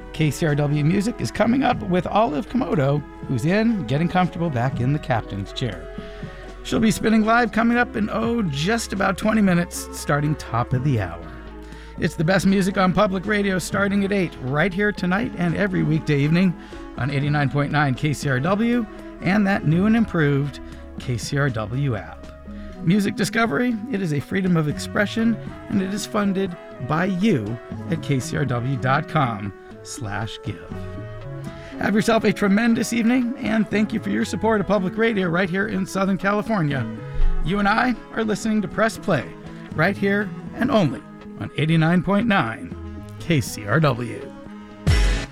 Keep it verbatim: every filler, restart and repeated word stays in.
K C R W Music is coming up with Olive Komodo, who's in, getting comfortable back in the captain's chair. She'll be spinning live coming up in, oh, just about twenty minutes, starting top of the hour. It's the best music on public radio starting at eight, right here tonight and every weekday evening on eighty-nine point nine K C R W and that new and improved K C R W app. Music Discovery, it is a freedom of expression, and it is funded by you at k c r w dot com slash give. Have yourself a tremendous evening, and thank you for your support of public radio right here in Southern California. You and I are listening to Press Play right here and only on eighty-nine point nine K C R W.